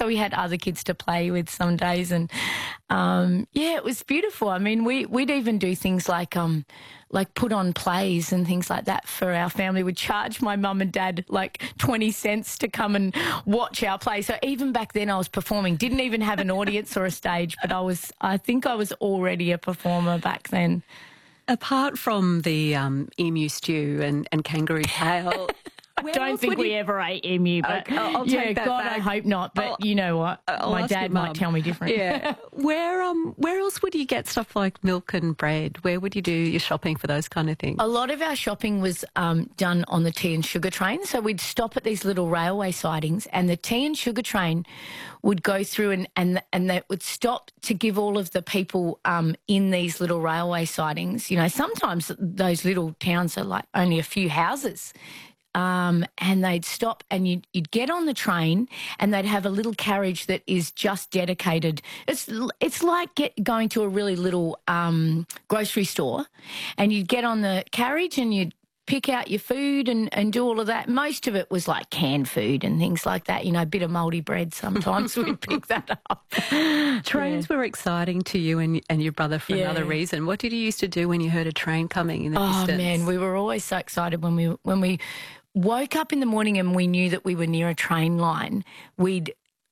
so we had other kids to play with some days, and yeah, it was beautiful. I mean, we'd even do things like put on plays and things like that for our family. We'd charge my mum and dad like 20 cents to come and watch our play. So even back then I was performing, didn't even have an audience or a stage, but I think I was already a performer back then. Apart from the emu stew and kangaroo tail, I don't think we ever ate emu, but okay, I'll take that God, back. I hope not. But you know what? My dad might tell me different. Yeah. Where else would you get stuff like milk and bread? Where would you do your shopping for those kind of things? A lot of our shopping was done on the tea and sugar train. So we'd stop at these little railway sidings, and the tea and sugar train would go through and they would stop to give all of the people in these little railway sidings. You know, sometimes those little towns are like only a few houses. And they'd stop and you'd get on the train and they'd have a little carriage that is just dedicated. It's like going to a really little grocery store, and you'd get on the carriage and you'd pick out your food and do all of that. Most of it was like canned food and things like that, you know, a bit of mouldy bread sometimes. We'd pick that up. Trains were exciting to you and your brother for another reason. What did you used to do when you heard a train coming in the distance? Oh, man, we were always so excited when we woke up in the morning and we knew that we were near a train line. We'd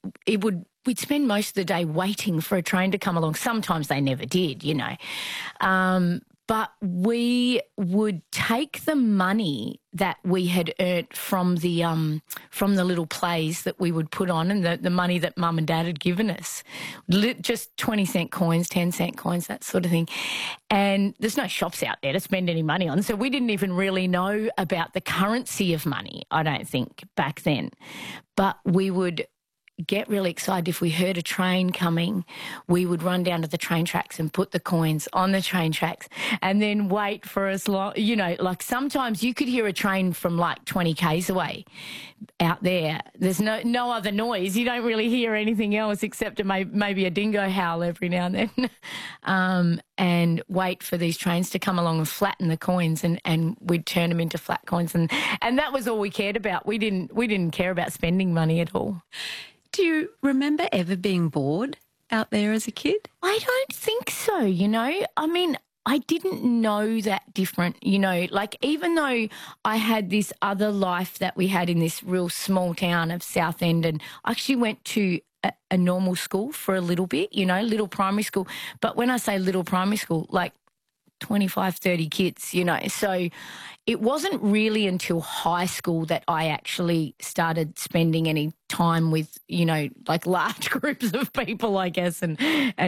spend most of the day waiting for a train to come along. Sometimes they never did, you know. But we would take the money that we had earned from the little plays that we would put on, and the money that Mum and Dad had given us, just 20-cent coins, 10-cent coins, that sort of thing. And there's no shops out there to spend any money on, so we didn't even really know about the currency of money, I don't think, back then. But we would get really excited if we heard a train coming. We would run down to the train tracks and put the coins on the train tracks and then wait for as long, you know, like sometimes you could hear a train from like 20 k's away out there. There's no other noise. You don't really hear anything else except maybe a dingo howl every now and then. And wait for these trains to come along and flatten the coins, and we'd turn them into flat coins, and that was all we cared about. We didn't care about spending money at all. Do you remember ever being bored out there as a kid? I don't think so, you know. I mean, I didn't know that different, you know. Like, even though I had this other life that we had in this real small town of Southend, and I actually went to a normal school for a little bit, you know, little primary school. But when I say little primary school, like 25, 30 kids, you know. So it wasn't really until high school that I actually started spending any time with, you know, like large groups of people, I guess, and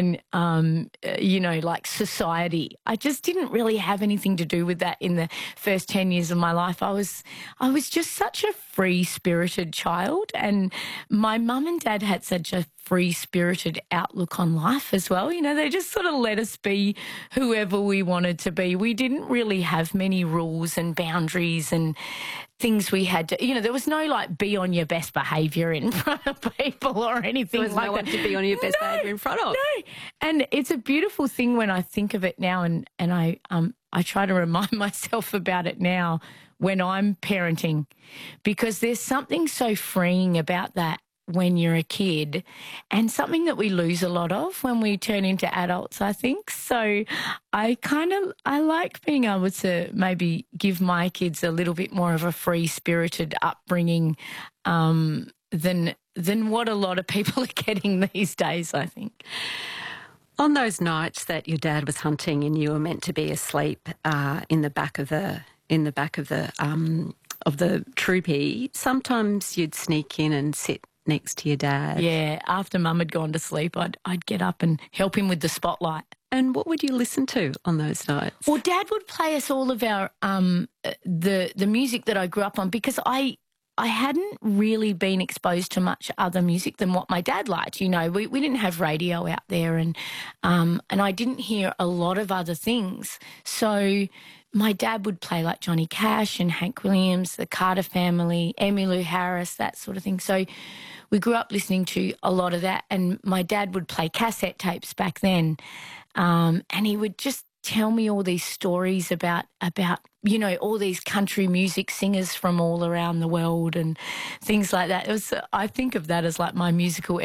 you know, like society. I just didn't really have anything to do with that in the first 10 years of my life. I was just such a free-spirited child, and my mum and dad had such a free-spirited outlook on life as well. You know, they just sort of let us be whoever we wanted to be. We didn't really have many rules and boundaries and things we had to, you know, there was no like be on your best behaviour in front of people or anything like that. There was no one to be on your best behaviour in front of. No, and it's a beautiful thing when I think of it now, and I try to remind myself about it now when I'm parenting, because there's something so freeing about that when you're a kid, and something that we lose a lot of when we turn into adults, I think. So I like being able to maybe give my kids a little bit more of a free-spirited upbringing than what a lot of people are getting these days, I think. On those nights that your dad was hunting and you were meant to be asleep in the back of the troopy, sometimes you'd sneak in and sit next to your dad. Yeah, after Mum had gone to sleep, I'd get up and help him with the spotlight. And what would you listen to on those nights? Well, Dad would play us all of our the music that I grew up on, because I hadn't really been exposed to much other music than what my dad liked. You know, we didn't have radio out there, and I didn't hear a lot of other things. So my dad would play like Johnny Cash and Hank Williams, the Carter Family, Emmylou Harris, that sort of thing. So we grew up listening to a lot of that, and my dad would play cassette tapes back then, and he would just tell me all these stories about you know, all these country music singers from all around the world and things like that. I think of that as like my musical